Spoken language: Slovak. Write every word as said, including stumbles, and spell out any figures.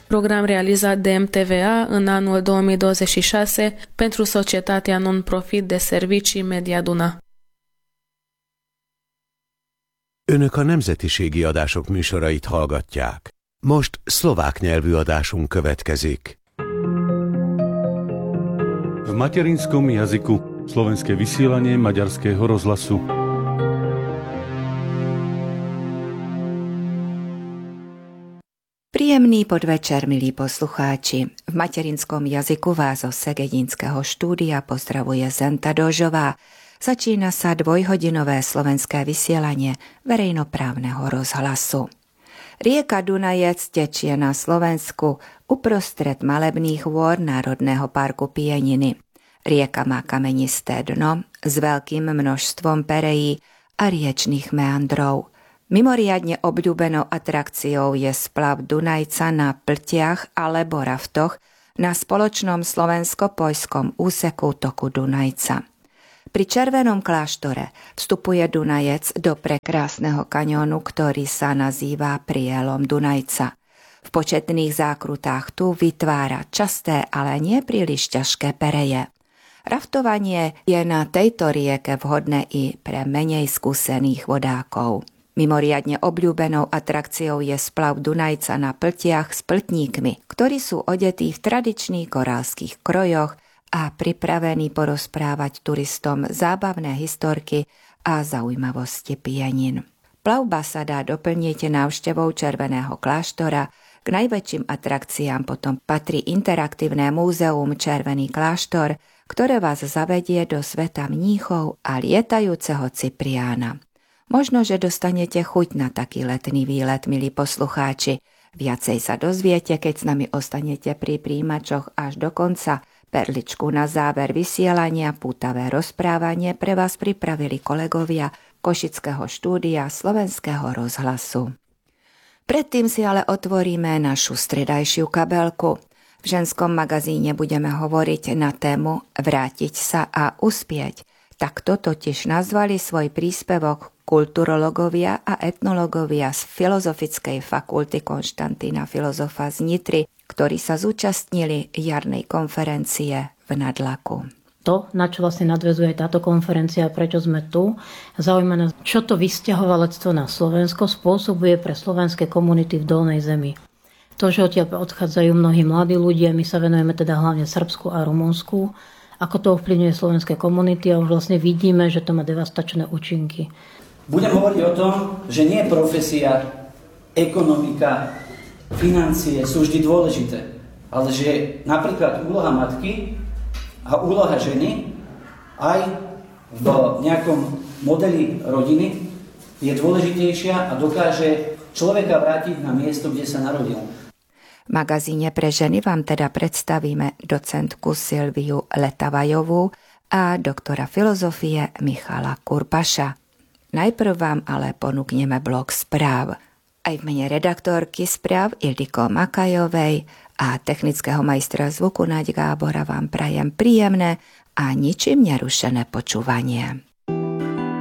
program realizat de M T V A în anul două mii douăzeci și șase pentru societatea non-profit de servicii Media Duna. Önök a nemzetiségi adások műsorait hallgatják. Most szlovák nyelvű adásunk következik. V materinskom jazyku slovenské vysielanie Maďarského rozhlasu. Príjemný podvečer, milí poslucháči. V materinskom jazyku vás zo Segedinského štúdia pozdravuje Zenta Dožová. Začína sa dvojhodinové slovenské vysielanie verejnoprávneho rozhlasu. Rieka Dunajec tečie na Slovensku uprostred malebných hôr Národného parku Pieniny. Rieka má kamenisté dno s veľkým množstvom perejí a riečných meandrov. Mimoriadne obľúbenou atrakciou je splav Dunajca na pltiach alebo raftoch na spoločnom slovensko-poľskom úseku toku Dunajca. Pri Červenom kláštore vstupuje Dunajec do prekrásneho kaňónu, ktorý sa nazýva Prielom Dunajca. V početných zákrutách tu vytvára časté, ale nie príliš ťažké pereje. Raftovanie je na tejto rieke vhodné i pre menej skúsených vodákov. Mimoriadne obľúbenou atrakciou je splav Dunajca na pltiach s pltníkmi, ktorí sú odetí v tradičných korálskych krojoch a pripravení porozprávať turistom zábavné historky a zaujímavosti Pienin. Plavba sa dá doplniť návštevou Červeného kláštora. K najväčším atrakciám potom patrí interaktívne múzeum Červený kláštor, ktoré vás zavedie do sveta mníchov a lietajúceho Cypriána. Možno, že dostanete chuť na taký letný výlet, milí poslucháči. Viacej sa dozviete, keď s nami ostanete pri príjimačoch až do konca. Perličku na záver vysielania, pútavé rozprávanie pre vás pripravili kolegovia Košického štúdia Slovenského rozhlasu. Predtým si ale otvoríme našu stredajšiu kabelku. V ženskom magazíne budeme hovoriť na tému Vrátiť sa a uspieť. Takto totiž nazvali svoj príspevok kulturológovia a etnológovia z Filozofickej fakulty Konštantína Filozofa z Nitry, ktorí sa zúčastnili jarnej konferencie v Nadlaku. To, na čo vlastne nadväzuje táto konferencia, prečo sme tu, zaujíma nás, čo to vysťahovalectvo na Slovensko spôsobuje pre slovenské komunity v Dolnej zemi. To, že odtiaľ odchádzajú mnohí mladí ľudia, my sa venujeme teda hlavne Srbsku a Rumunsku, ako to ovplyvňuje slovenské komunity a už vlastne vidíme, že to má devastačné účinky. Budem hovoriť o tom, že nie profesia, ekonomika, financie sú vždy dôležité, ale že napríklad úloha matky a úloha ženy aj v nejakom modeli rodiny je dôležitejšia a dokáže človeka vrátiť na miesto, kde sa narodil. V magazíne pre ženy vám teda predstavíme docentku Silviu Letavajovú a doktora filozofie Michala Kurpaša. Najprv vám ale ponúkneme blok správ. Aj v mene redaktorky správ Ildiko Makajovej a technického majstra zvuku Naď Gábora vám prajem príjemné a ničím nerušené počúvanie.